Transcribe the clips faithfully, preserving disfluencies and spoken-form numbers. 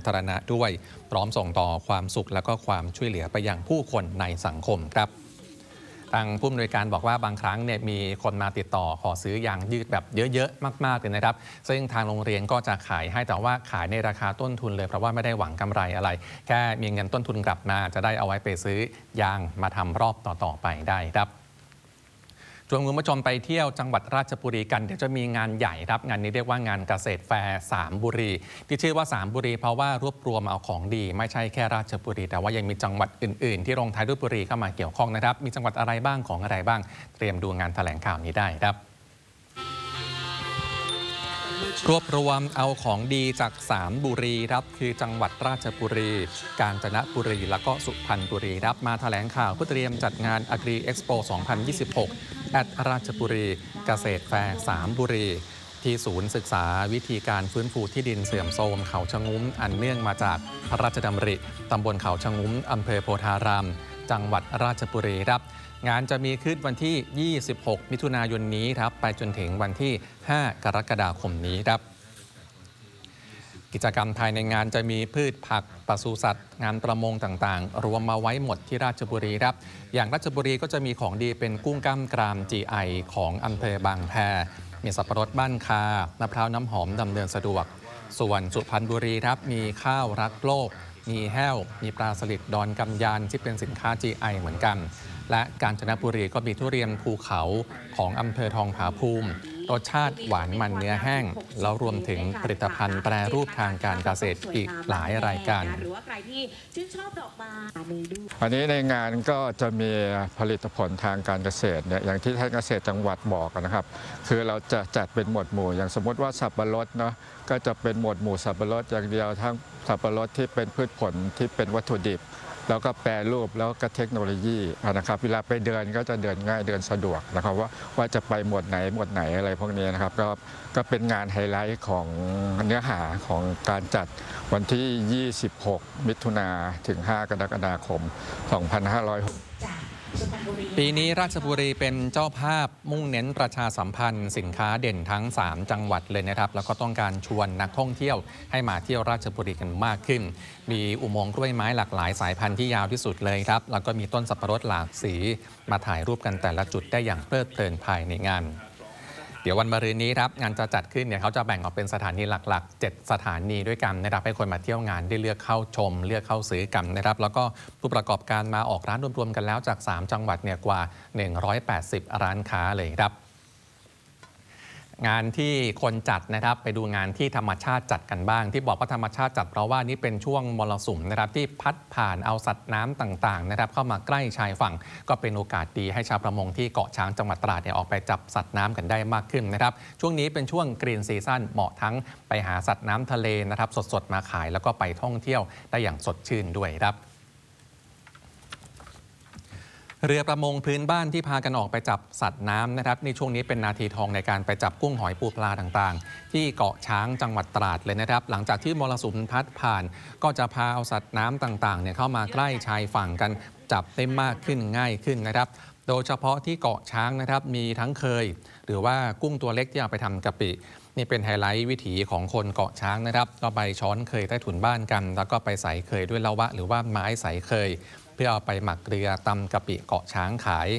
ธารณะด้วยพร้อมส่งต่อความสุขและก็ความช่วยเหลือไปยังผู้คนในสังคมครับทางผู้อำนวยการบอกว่าบางครั้งเนี่ยมีคนมาติดต่อขอซื้อยางยืดแบบเยอะๆมากๆเลยนะครับซึ่งทางโรงเรียนก็จะขายให้แต่ว่าขายในราคาต้นทุนเลยเพราะว่าไม่ได้หวังกำไรอะไรแค่มีเงินต้นทุนกลับมาจะได้เอาไว้ไปซื้อยางมาทำรอบต่อๆไปได้ครับชวนคุณผู้ชมไปเที่ยวจังหวัดราชบุรีกันเดี๋ยวจะมีงานใหญ่ครับงานนี้เรียกว่างานเกษตรแฟร์สามบุรีที่ชื่อว่าสามบุรีเพราะว่ารวบรวมเอาของดีไม่ใช่แค่ราชบุรีแต่ว่ายังมีจังหวัดอื่นๆที่ลงท้ายด้วยบุรีเข้ามาเกี่ยวข้องนะครับมีจังหวัดอะไรบ้างของอะไรบ้างเตรียมดูงานแถลงข่าวนี้ได้ครับรวบรวมเอาของดีจากสามบุรีครับคือจังหวัดราชบุรีกาญจนบุรีแล้วก็สุพรรณบุรีครับมาแถลงข่าวเพื่อเตรียมจัดงาน Agri Expo สองพันยี่สิบหก แอดราชบุรีเกษตรแฟร์สามบุรีที่ศูนย์ศึกษาวิธีการฟื้นฟูที่ดินเสื่อมโทรมเขาชะงุ้มอันเนื่องมาจากพระราชดำริตำบลเขาชะงุ้มอำเภอโพธารามจังหวัดราชบุรีครับงานจะมีขึ้นวันที่ยี่สิบหกมิถุนายนนี้ครับไปจนถึงวันที่ห้ากรกฎาคมนี้ครับกิจกรรมภายในงานจะมีพืชผักปศุสัตว์งานประมงต่างๆรวมมาไว้หมดที่ราชบุรีครับอย่างราชบุรีก็จะมีของดีเป็นกุ้งกล้ามกราม จี ไอ ของอำเภอบางแพมีสับปะรดบ้านคามะพร้าวน้ำหอมดำเนินสะดวกส่วนสุพรรณบุรีครับมีข้าวรักโลกมีแห้วมีปลาสลิดดอนกำยานที่เป็นสินค้า จี ไอ เหมือนกันและกาญจนบุรีก็มีทุเรียนภูเขาของอำเภอทองผาภูมิรสชาติหวานมันเนื้อแห้งแล้วรวมถึงผลิตภัณฑ์แปรรูปทางการเกษตรอีกหลายรายการหรือว่าใครที่ชื่นชอบดอกไม้วันนี้ในงานก็จะมีผลิตผลทางการเกษตรเนี่ยอย่างที่ท่านเกษตรจังหวัดบอกนะครับคือเราจะจัดเป็นหมวดหมู่อย่างสมมติว่าสับปะรดเนาะก็จะเป็นหมวดหมู่สับปะรดอย่างเดียวทั้งสับปะรดที่เป็นพืชผลที่เป็นวัตถุดิบแล้วก็แปรรูปแล้วก็เทคโนโลยีนะครับเวลาไปเดินก็จะเดินง่ายเดินสะดวกนะครับว่าว่าจะไปหมวดไหนหมวดไหนอะไรพวกนี้นะครับก็ก็เป็นงานไฮไลท์ของเนื้อหาของการจัดวันที่ยี่สิบหกมิถุนาถึงห้ากรกฎาคมสองพันห้าร้อยหกปีนี้ราชบุรีเป็นเจ้าภาพมุ่งเน้นประชาสัมพันธ์สินค้าเด่นทั้งสามจังหวัดเลยนะครับแล้วก็ต้องการชวนนักท่องเที่ยวให้มาเที่ยวราชบุรีกันมากขึ้นมีอุโมงค์กล้วยไม้หลากหลายสายพันธุ์ที่ยาวที่สุดเลยครับแล้วก็มีต้นสับปะรดหลากสีมาถ่ายรูปกันแต่ละจุดได้อย่างเพลิดเพลินภายในงานเดี๋ยววันมะรืนนี้ครับงานจะจัดขึ้นเนี่ยเขาจะแบ่งออกเป็นสถานีหลักๆเจ็ดสถานีด้วยกันนะครับให้คนมาเที่ยวงานได้เลือกเข้าชมเลือกเข้าซื้อกันนะครับแล้วก็ผู้ประกอบการมาออกร้านรวมๆกันแล้วจากสามจังหวัดเนี่ยกว่าหนึ่งร้อยแปดสิบร้านค้าเลยครับงานที่คนจัดนะครับไปดูงานที่ธรรมชาติจัดกันบ้างที่บอกว่าธรรมชาติจัดเพราะว่านี่เป็นช่วงมรสุมนะครับที่พัดผ่านเอาสัตว์น้ำต่างๆนะครับเข้ามาใกล้ชายฝั่งก็เป็นโอกาสดีให้ชาวประมงที่เกาะช้างจังหวัดตราดเนี่ยออกไปจับสัตว์น้ำกันได้มากขึ้นนะครับช่วงนี้เป็นช่วงกรีนซีซั่นเหมาะทั้งไปหาสัตว์น้ำทะเลนะครับสดๆมาขายแล้วก็ไปท่องเที่ยวได้อย่างสดชื่นด้วยครับเรือประมงพื้นบ้านที่พากันออกไปจับสัตว์น้ำนะครับในช่วงนี้เป็นนาทีทองในการไปจับกุ้งหอยปูปลาต่างๆที่เกาะช้างจังหวัดตราดเลยนะครับหลังจากที่มรสุมพัดผ่านก็จะพาเอาสัตว์น้ำต่างๆเนี่ยเข้ามาใกล้ชายฝั่งกันจับได้มากขึ้นง่ายขึ้นนะครับโดยเฉพาะที่เกาะช้างนะครับมีทั้งเคยหรือว่ากุ้งตัวเล็กที่เอาไปทำกะปินี่เป็นไฮไลท์วิถีของคนเกาะช้างนะครับก็ไปช้อนเคยใต้ถุนบ้านกันแล้วก็ไปใส่เคยด้วยละวะหรือว่าไม้ใส่เคยเพื่อเอาไปหมักเกลือตำกะปิเกาะช้างขาย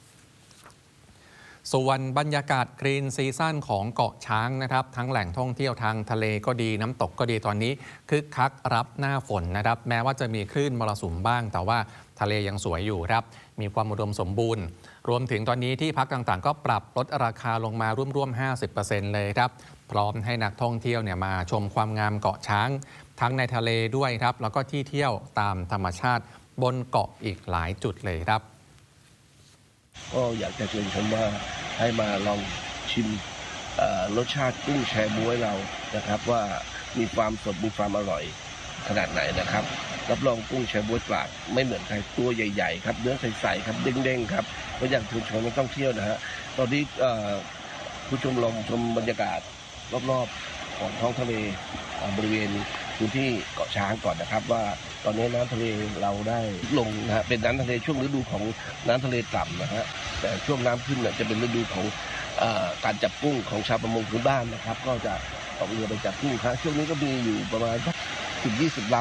ส่วนบรรยากาศกรีนซีซั่นของเกาะช้างนะครับทั้งแหล่งท่องเที่ยวทางทะเลก็ดีน้ำตกก็ดีตอนนี้คึกคักรับหน้าฝนนะครับแม้ว่าจะมีคลื่นมรสุมบ้างแต่ว่าทะเลยังสวยอยู่ครับมีความอุดมสมบูรณ์รวมถึงตอนนี้ที่พักต่างๆก็ปรับลดราคาลงมาร่วมๆ ห้าสิบเปอร์เซ็นต์ เลยครับพร้อมให้นักท่องเที่ยวเนี่ยมาชมความงามเกาะช้างทั้งในทะเลด้วยครับแล้วก็ที่เที่ยวตามธรรมชาติบนเกาะอีกหลายจุดเลยครับก็อยากจะเชิญชมว่าให้มาลองชิมรสชาติกุ้งแชบ๊วยเรานะครับว่ามีความสดมีความอร่อยขนาดไหนนะครับรับรองกุ้งแชบ๊วยตราดไม่เหมือนใครตัวใหญ่ๆครับเนื้อใสๆครับเด้งๆครับก็อยากเชิญชวนนักท่องเที่ยวนะฮะตอนนี้ผู้ชมลองชมบรรยากาศรอบๆของท้องทะเลบริเวณพื้นที่เกาะช้างก่อนนะครับว่าตอนนี้น้ำทะเลเราได้ลงนะฮะเป็นน้ำทะเลช่วงฤดูของน้ำทะเลต่ำนะฮะแต่ช่วงน้ำขึ้นเนี่ยจะเป็นฤดูของการจับกุ้งของชาวประมงพื้นบ้านนะครับก็จะออกเรือไปจับกุ้งครับช่วงนี้ก็มีอยู่ประมาณสิบ ยี่สิบล